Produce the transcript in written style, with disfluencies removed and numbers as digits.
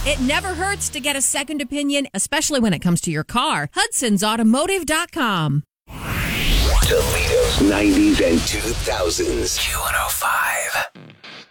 It never hurts to get a second opinion, especially when it comes to your car. Hudson'sAutomotive.com. Toledo's 90s and 2000s. Q105.